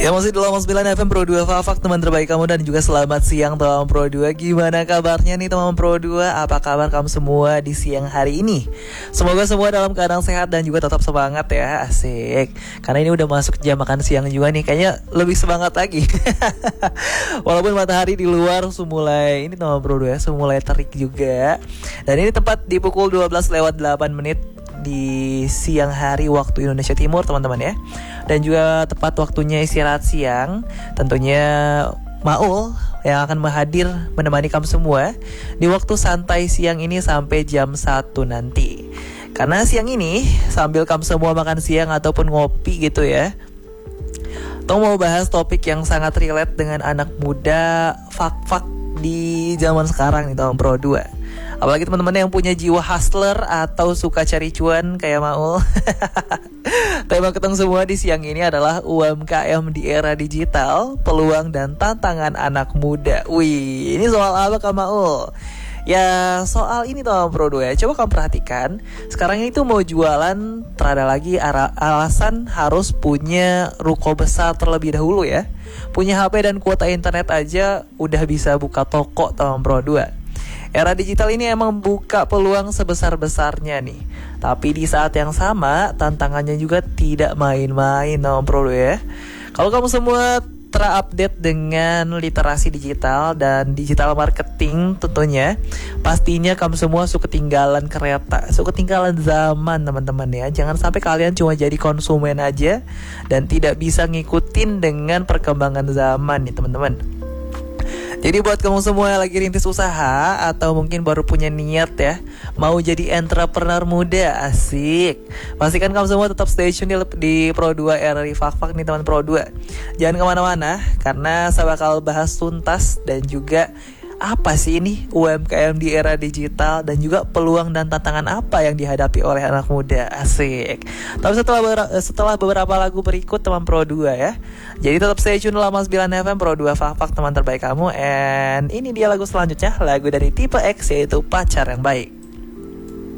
Ya masih di Lomas 9 FM Pro 2 Fafak, teman terbaik kamu, dan juga selamat siang teman Pro 2. Gimana kabarnya nih teman Pro 2? Apa kabar kamu semua di siang hari ini? Semoga semua dalam keadaan sehat dan juga tetap semangat ya. Asik. Karena ini udah masuk jam makan siang juga nih. Kayaknya lebih semangat lagi. Walaupun matahari di luar semulai ini teman Pro 2 ya, semulai terik juga. Dan ini tepat di pukul 12:08 di siang hari waktu Indonesia Timur teman-teman ya. Dan juga tepat waktunya istirahat siang. Tentunya Maul yang akan hadir menemani kamu semua di waktu santai siang ini sampai jam 1 nanti. Karena siang ini sambil kamu semua makan siang ataupun ngopi gitu ya, Tong mau bahas topik yang sangat relate dengan anak muda fak-fak di zaman sekarang nih teman Pro 2. Apalagi teman-teman yang punya jiwa hustler atau suka cari cuan kayak Maul. Tema ketemu semua di siang ini adalah UMKM di era digital, peluang dan tantangan anak muda. Wih, ini soal apa Kak Maul? Ya soal ini teman Pro 2 ya. Coba kamu perhatikan, sekarang ini tuh mau jualan terada lagi alasan harus punya ruko besar terlebih dahulu ya. Punya HP dan kuota internet aja udah bisa buka toko teman Pro 2. Era digital ini emang buka peluang sebesar-besarnya nih. Tapi di saat yang sama tantangannya juga tidak main-main teman Pro 2 ya. Kalau kamu semua terupdate dengan literasi digital dan digital marketing tentunya, pastinya kamu semua suka ketinggalan kereta, suka ketinggalan zaman teman-teman ya. Jangan sampai kalian cuma jadi konsumen aja dan tidak bisa ngikutin dengan perkembangan zaman nih teman-teman. Jadi buat kamu semua yang lagi rintis usaha atau mungkin baru punya niat ya, mau jadi entrepreneur muda, asik. Pastikan kamu semua tetap stay tune di Pro 2 RRI Fak-Fak nih teman Pro 2. Jangan kemana-mana, karena saya bakal bahas tuntas dan juga apa sih ini UMKM di era digital dan juga peluang dan tantangan apa yang dihadapi oleh anak muda, asik. Tapi setelah beberapa lagu berikut teman Pro 2 ya. Jadi tetap stay tune Lomas 9 FM Pro 2 Fak-Fak, teman terbaik kamu. And ini dia lagu selanjutnya, lagu dari Tipe X, yaitu Pacar Yang Baik.